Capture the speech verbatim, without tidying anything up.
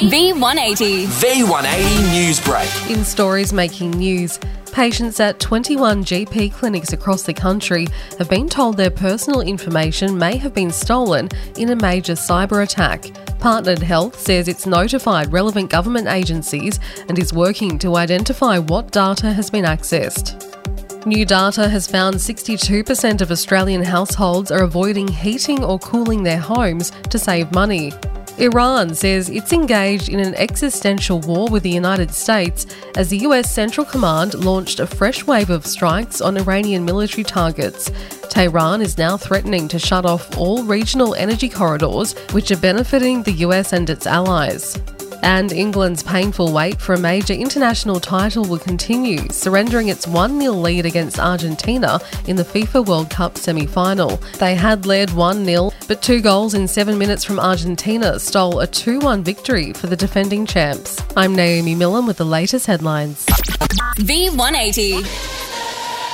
V one eighty. V one eighty News Break. In stories making news, patients at twenty-one G P clinics across the country have been told their personal information may have been stolen in a major cyber attack. Partnered Health says it's notified relevant government agencies and is working to identify what data has been accessed. New data has found sixty-two percent of Australian households are avoiding heating or cooling their homes to save money. Iran says it's engaged in an existential war with the United States as the U S Central Command launched a fresh wave of strikes on Iranian military targets. Tehran is now threatening to shut off all regional energy corridors, which are benefiting the U S and its allies. And England's painful wait for a major international title will continue, surrendering its one nil lead against Argentina in the FIFA World Cup semi-final. They had led one nil, but two goals in seven minutes from Argentina stole a two one victory for the defending champs. I'm Naomi Millen with the latest headlines. V one eighty.